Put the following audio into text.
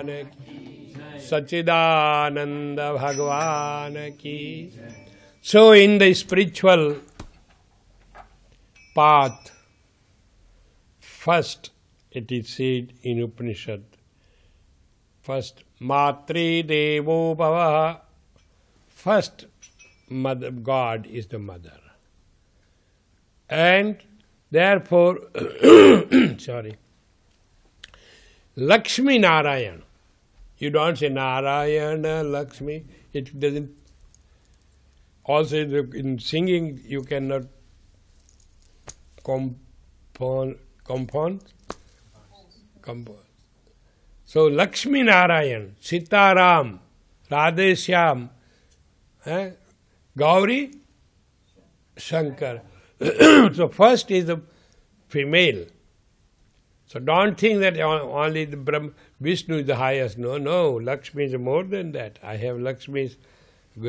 Bhagwan ki, Sachidananda Bhagwan ki. So in the spiritual path, first it is said in Upanishad, first Matri Devo Bhava, first mother, God is the mother. And therefore, sorry, Lakshmi Narayan. You don't say Narayana, Lakshmi. It doesn't. Also in singing you cannot compose. So Lakshmi Narayan, Sitaram, Radheshyam, Gauri, Shankar. So first is the female. So don't think that only the Vishnu is the highest. No, Lakshmi is more than that. I have Lakshmis